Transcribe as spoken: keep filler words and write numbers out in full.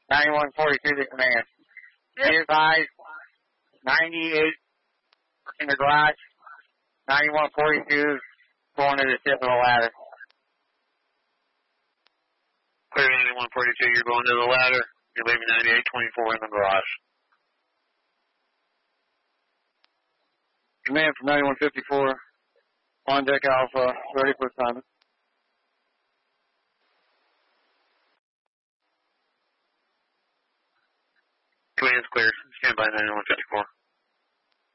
ninety-one forty-two to command. Be advised, ninety-eight in the garage, ninety-one forty-two going to the tip of the ladder. Clear ninety-one forty-two, you're going to the ladder. You're leaving ninety-eight twenty-four in the garage. Command from ninety-one fifty-four, on deck Alpha, ready for assignment. Command's clear. Stand by ninety-one fifty-four.